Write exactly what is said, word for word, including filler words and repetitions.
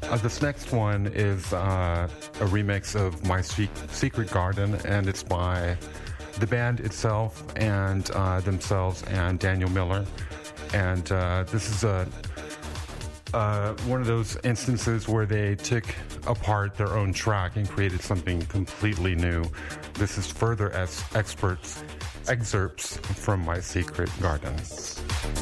Uh, this next one is uh, a remix of My Se- Secret Garden, and it's by the band itself and uh, themselves and Daniel Miller. And uh, this is a uh, one of those instances where they took apart their own track and created something completely new. This is further as experts excerpts from My Secret Garden.